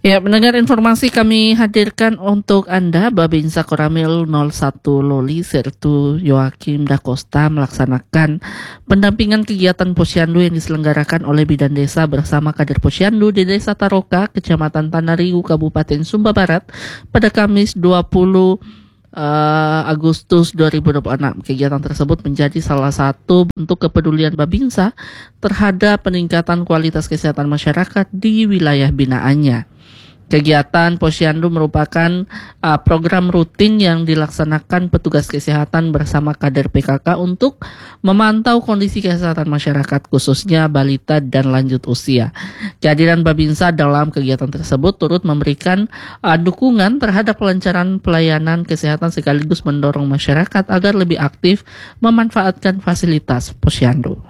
Ya, mendengar informasi kami hadirkan untuk Anda, Babinsa Koramil 01 Loli Sertu Joakim Da Costa melaksanakan pendampingan kegiatan Posyandu yang diselenggarakan oleh Bidan Desa bersama kader Posyandu di Desa Taroka, Kecamatan Tanariu, Kabupaten Sumba Barat pada Kamis 20 Agustus 2026. Kegiatan tersebut menjadi salah satu bentuk kepedulian Babinsa terhadap peningkatan kualitas kesehatan masyarakat di wilayah binaannya. Kegiatan Posyandu merupakan program rutin yang dilaksanakan petugas kesehatan bersama kader PKK untuk memantau kondisi kesehatan masyarakat khususnya balita dan lanjut usia. Kehadiran Babinsa dalam kegiatan tersebut turut memberikan dukungan terhadap kelancaran pelayanan kesehatan sekaligus mendorong masyarakat agar lebih aktif memanfaatkan fasilitas Posyandu.